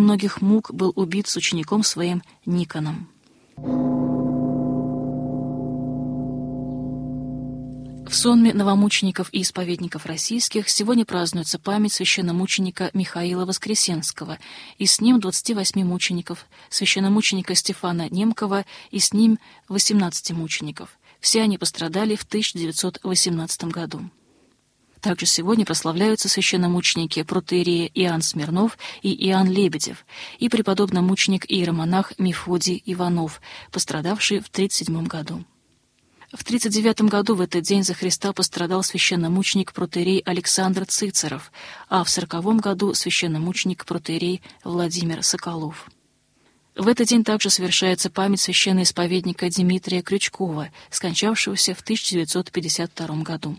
многих мук был убит с учеником своим Никоном. В сонме новомучеников и исповедников российских сегодня празднуется память священномученика Михаила Воскресенского, и с ним 28 мучеников, священномученика Стефана Немкова, и с ним 18 мучеников. Все они пострадали в 1918 году. Также сегодня прославляются священномученики протоиереи Иоанн Смирнов и Иоанн Лебедев и преподобномученик иеромонах Мефодий Иванов, пострадавший в 1937 году. В 1939 году в этот день за Христа пострадал священномученик протоиерей Александр Цицеров, а в 1940 году священномученик протоиерей Владимир Соколов. В этот день также совершается память священноисповедника Дмитрия Крючкова, скончавшегося в 1952 году.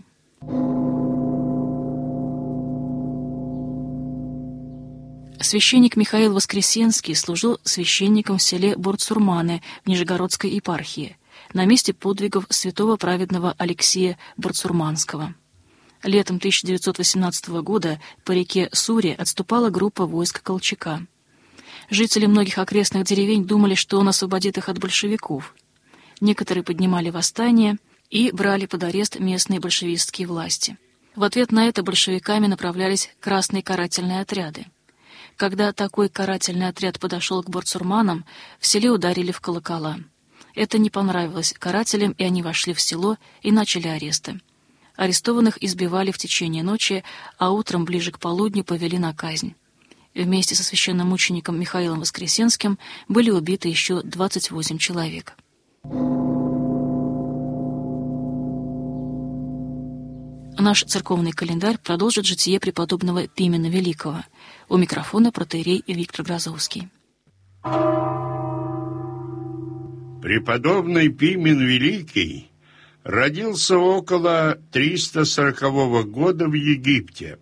Священник Михаил Воскресенский служил священником в селе Борцурманы в Нижегородской епархии, на месте подвигов святого праведного Алексея Борцурманского. Летом 1918 года по реке Суре отступала группа войск Колчака. Жители многих окрестных деревень думали, что он освободит их от большевиков. Некоторые поднимали восстание и брали под арест местные большевистские власти. В ответ на это большевиками направлялись красные карательные отряды. Когда такой карательный отряд подошел к борцурманам, в селе ударили в колокола. Это не понравилось карателям, и они вошли в село и начали аресты. Арестованных избивали в течение ночи, а утром ближе к полудню повели на казнь. Вместе со священномучеником Михаилом Воскресенским были убиты еще 28 человек. Наш церковный календарь продолжит житие преподобного Пимена Великого. У микрофона протоиерей Виктор Грозовский. Преподобный Пимен Великий родился около 340 года в Египте.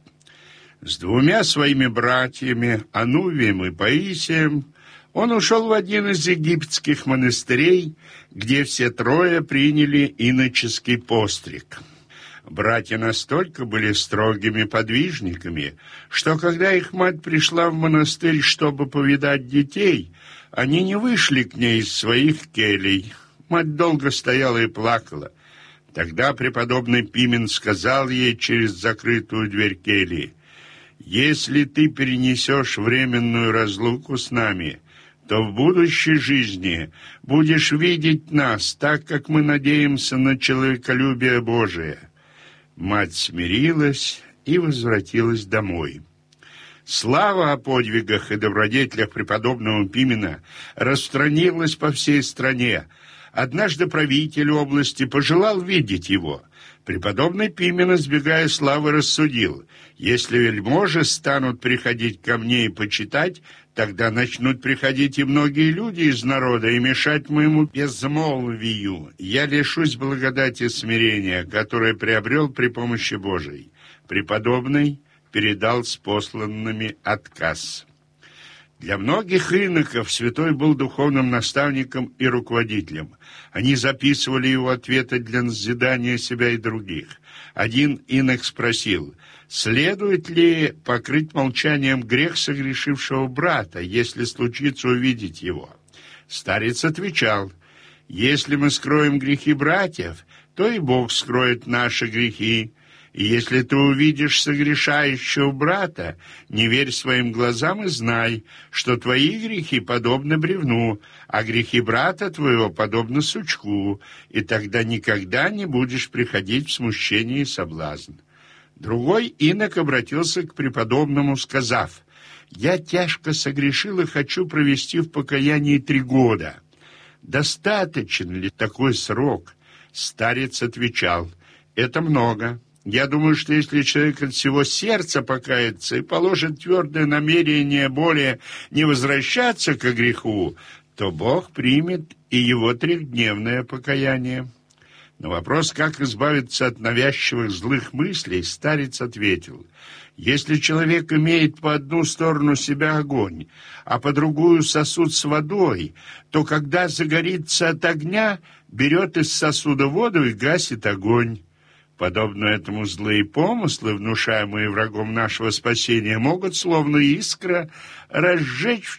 С двумя своими братьями, Анувием и Паисием, он ушел в один из египетских монастырей, где все трое приняли иноческий постриг. Братья настолько были строгими подвижниками, что когда их мать пришла в монастырь, чтобы повидать детей, они не вышли к ней из своих келей. Мать долго стояла и плакала. Тогда преподобный Пимен сказал ей через закрытую дверь кельи: «Если ты перенесешь временную разлуку с нами, то в будущей жизни будешь видеть нас, так как мы надеемся на человеколюбие Божие». Мать смирилась и возвратилась домой. Слава о подвигах и добродетелях преподобного Пимена распространилась по всей стране. Однажды правитель области пожелал видеть его. Преподобный Пимен, избегая славы, рассудил: если вельможи станут приходить ко мне и почитать, тогда начнут приходить и многие люди из народа и мешать моему безмолвию. Я лишусь благодати смирения, которое приобрел при помощи Божией. Преподобный передал с посланными отказ. Для многих иноков святой был духовным наставником и руководителем. Они записывали его ответы для назидания себя и других. Один инок спросил: следует ли покрыть молчанием грех согрешившего брата, если случится увидеть его? Старец отвечал: если мы скроем грехи братьев, то и Бог скроет наши грехи. И если ты увидишь согрешающего брата, не верь своим глазам и знай, что твои грехи подобны бревну, а грехи брата твоего подобны сучку, и тогда никогда не будешь приходить в смущение и соблазн. Другой инок обратился к преподобному, сказав: «Я тяжко согрешил и хочу провести в покаянии 3 года. Достаточен ли такой срок?» Старец отвечал: «Это много. Я думаю, что если человек от всего сердца покается и положит твердое намерение более не возвращаться к греху, то Бог примет и его 3-дневное покаяние». На вопрос, как избавиться от навязчивых злых мыслей, старец ответил: если человек имеет по одну сторону себя огонь, а по другую сосуд с водой, то когда загорится от огня, берет из сосуда воду и гасит огонь. Подобно этому злые помыслы, внушаемые врагом нашего спасения, могут, словно искра, разжечь в